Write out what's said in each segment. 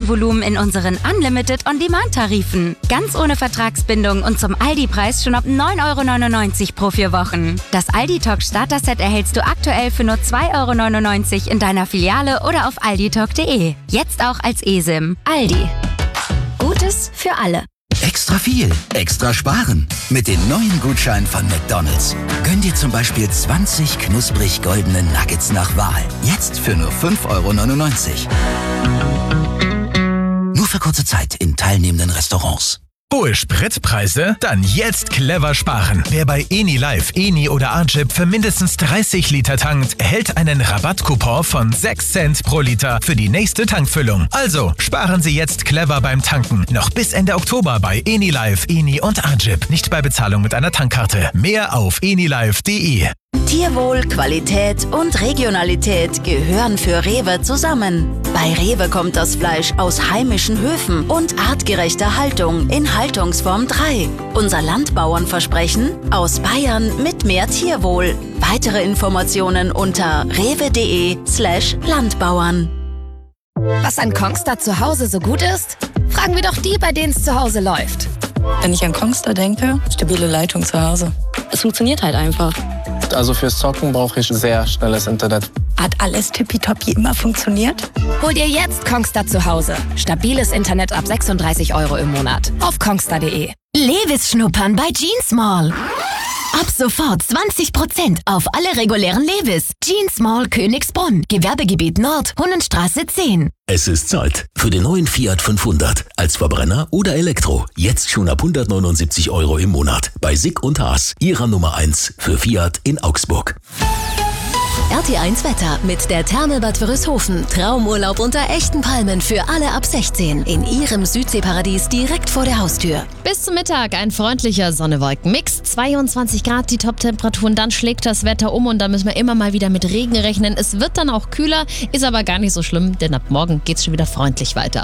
Volumen in unseren Unlimited On-Demand-Tarifen. Ganz ohne Vertragsbindung und zum Aldi-Preis schon ab 9,99 € pro 4 Wochen. Das Aldi-Talk Starter-Set erhältst du aktuell für nur 2,99 € in deiner Filiale oder auf alditalk.de. Jetzt auch als eSIM. Aldi. Gutes für alle. Extra viel, extra sparen. Mit den neuen Gutscheinen von McDonald's. Gönn dir zum Beispiel 20 knusprig goldene Nuggets nach Wahl. Jetzt für nur 5,99 €. Nur für kurze Zeit in teilnehmenden Restaurants. Hohe Spritpreise? Dann jetzt clever sparen. Wer bei EniLife, Eni oder Arjip für mindestens 30 Liter tankt, erhält einen Rabattcoupon von 6 Cent pro Liter für die nächste Tankfüllung. Also sparen Sie jetzt clever beim Tanken. Noch bis Ende Oktober bei EniLife, Eni und Arjip. Nicht bei Bezahlung mit einer Tankkarte. Mehr auf enilife.de. Tierwohl, Qualität und Regionalität gehören für Rewe zusammen. Bei Rewe kommt das Fleisch aus heimischen Höfen und artgerechter Haltung in Haltungsform 3. Unser Landbauernversprechen: aus Bayern mit mehr Tierwohl. Weitere Informationen unter rewe.de/Landbauern. Was an Kongstar zu Hause so gut ist? Fragen wir doch die, bei denen es zu Hause läuft. Wenn ich an Kongstar denke, stabile Leitung zu Hause. Es funktioniert halt einfach. Also fürs Zocken brauche ich sehr schnelles Internet. Hat alles tippitoppi immer funktioniert? Hol dir jetzt Kongstar zu Hause. Stabiles Internet ab 36 € im Monat. Auf kongstar.de. Levis schnuppern bei Jeans Mall. Ab sofort 20% auf alle regulären Levis. Jeans Mall Königsbrunn. Gewerbegebiet Nord, Hunnenstraße 10. Es ist Zeit für den neuen Fiat 500. Als Verbrenner oder Elektro. Jetzt schon ab 179 € im Monat. Bei Sick und Haas. Ihrer Nummer 1 für Fiat in Augsburg. RT1 Wetter mit der Therme Bad Wörishofen. Traumurlaub unter echten Palmen für alle ab 16. In ihrem Südseeparadies direkt vor der Haustür. Bis zum Mittag ein freundlicher Sonne-Wolken-Mix. 22 Grad die Top-Temperaturen. Dann schlägt das Wetter um und da müssen wir immer mal wieder mit Regen rechnen. Es wird dann auch kühler, ist aber gar nicht so schlimm, denn ab morgen geht's schon wieder freundlich weiter.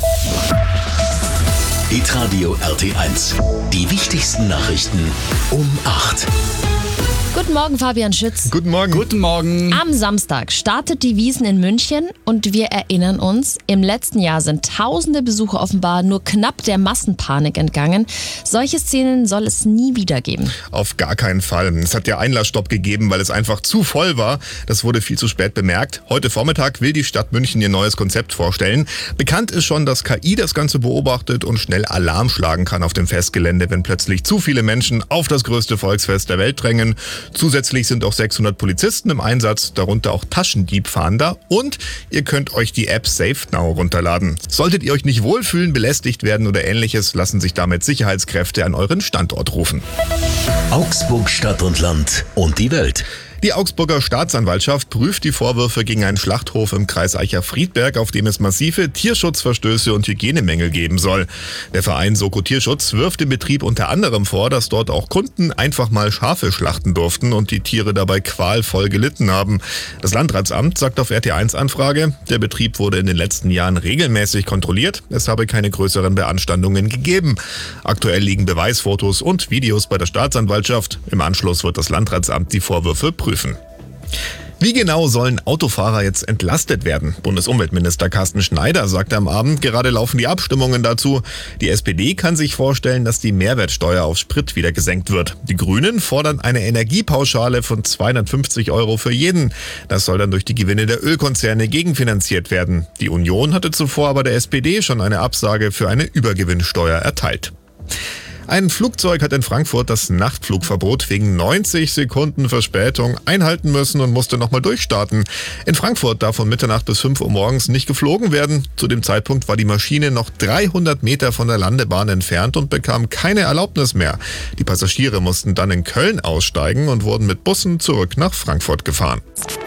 Hitradio RT1. Die wichtigsten Nachrichten um 8. Guten Morgen, Fabian Schütz. Guten Morgen. Guten Morgen. Am Samstag startet die Wiesn in München und wir erinnern uns, im letzten Jahr sind tausende Besucher offenbar nur knapp der Massenpanik entgangen. Solche Szenen soll es nie wieder geben. Auf gar keinen Fall. Es hat ja Einlassstopp gegeben, weil es einfach zu voll war. Das wurde viel zu spät bemerkt. Heute Vormittag will die Stadt München ihr neues Konzept vorstellen. Bekannt ist schon, dass KI das Ganze beobachtet und schnell Alarm schlagen kann auf dem Festgelände, wenn plötzlich zu viele Menschen auf das größte Volksfest der Welt drängen. Zusätzlich sind auch 600 Polizisten im Einsatz, darunter auch Taschendiebfahnder. Und ihr könnt euch die App SafeNow runterladen. Solltet ihr euch nicht wohlfühlen, belästigt werden oder ähnliches, lassen sich damit Sicherheitskräfte an euren Standort rufen. Augsburg Stadt und Land und die Welt. Die Augsburger Staatsanwaltschaft prüft die Vorwürfe gegen einen Schlachthof im Kreis Eicher-Friedberg, auf dem es massive Tierschutzverstöße und Hygienemängel geben soll. Der Verein Soko Tierschutz wirft dem Betrieb unter anderem vor, dass dort auch Kunden einfach mal Schafe schlachten durften und die Tiere dabei qualvoll gelitten haben. Das Landratsamt sagt auf RT1-Anfrage, der Betrieb wurde in den letzten Jahren regelmäßig kontrolliert, es habe keine größeren Beanstandungen gegeben. Aktuell liegen Beweisfotos und Videos bei der Staatsanwaltschaft. Im Anschluss wird das Landratsamt die Vorwürfe prüfen. Wie genau sollen Autofahrer jetzt entlastet werden? Bundesumweltminister Carsten Schneider sagte am Abend, gerade laufen die Abstimmungen dazu. Die SPD kann sich vorstellen, dass die Mehrwertsteuer auf Sprit wieder gesenkt wird. Die Grünen fordern eine Energiepauschale von 250 € für jeden. Das soll dann durch die Gewinne der Ölkonzerne gegenfinanziert werden. Die Union hatte zuvor aber der SPD schon eine Absage für eine Übergewinnsteuer erteilt. Ein Flugzeug hat in Frankfurt das Nachtflugverbot wegen 90 Sekunden Verspätung einhalten müssen und musste nochmal durchstarten. In Frankfurt darf von Mitternacht bis 5 Uhr morgens nicht geflogen werden. Zu dem Zeitpunkt war die Maschine noch 300 Meter von der Landebahn entfernt und bekam keine Erlaubnis mehr. Die Passagiere mussten dann in Köln aussteigen und wurden mit Bussen zurück nach Frankfurt gefahren.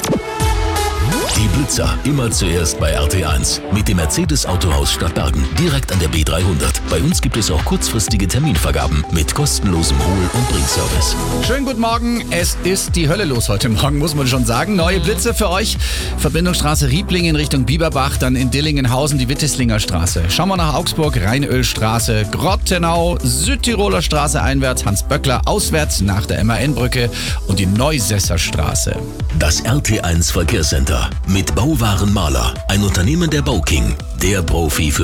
Die Blitzer immer zuerst bei RT1 mit dem Mercedes-Autohaus Stadtbergen, direkt an der B300. Bei uns gibt es auch kurzfristige Terminvergaben mit kostenlosem Hol- und Bringservice. Schönen guten Morgen, es ist die Hölle los heute Morgen, muss man schon sagen. Neue Blitze für euch, Verbindungsstraße Riebling in Richtung Bieberbach, dann in Dillingenhausen die Witteslinger Straße. Schauen wir nach Augsburg, Rheinölstraße, Grottenau, Südtiroler Straße einwärts, Hans-Böckler auswärts nach der MAN-Brücke und die Neusesser Straße. Das RT1 Verkehrscenter mit Bauwarenmaler, ein Unternehmen der Bauking, der Profi für